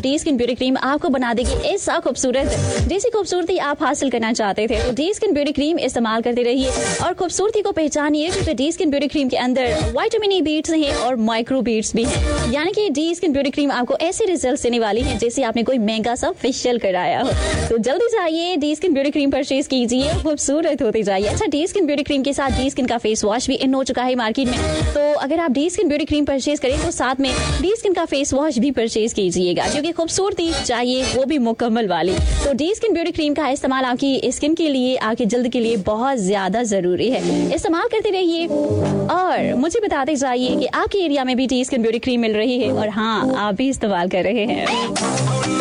D skin beauty cream आपको बना देगी ऐसा खूबसूरत जैसी खूबसूरती आप हासिल करना चाहते थे। तो डी स्किन ब्यूटी क्रीम इस्तेमाल करते रहिए और खूबसूरती को पहचानिए, क्योंकि डी स्किन ब्यूटी क्रीम के अंदर विटामिन ई बीट्स हैं और माइक्रो बीट्स भी हैं। यानी कि डी स्किन ब्यूटी क्रीम आपको ऐसे रिजल्ट देने वाली है जैसे आपने कोई महंगा सा फेशियल कराया हो। तो जल्दी जाइए D skin beauty cream purchase कीजिए, खूबसूरत होते जाइए। अच्छा, डी स्किन ब्यूटी क्रीम के साथ डी स्किन का फेस वॉश भी इन हो चुका है मार्केट में, तो अगर आप D skin beauty cream purchase करें तो साथ में डी स्किन का फेस वॉश भी परचेज कीजिएगा, क्योंकि खूबसूरती चाहिए वो भी मुकम्मल वाली। तो डी स्किन ब्यूटी क्रीम का इस्तेमाल आपकी स्किन के लिए, आपकी जल्द के लिए बहुत ज्यादा जरूरी है। इस्तेमाल करते रहिए और मुझे बताते जाइए कि आपके एरिया में भी डी स्किन ब्यूटी क्रीम मिल रही है और हाँ, आप भी इस्तेमाल कर रहे हैं।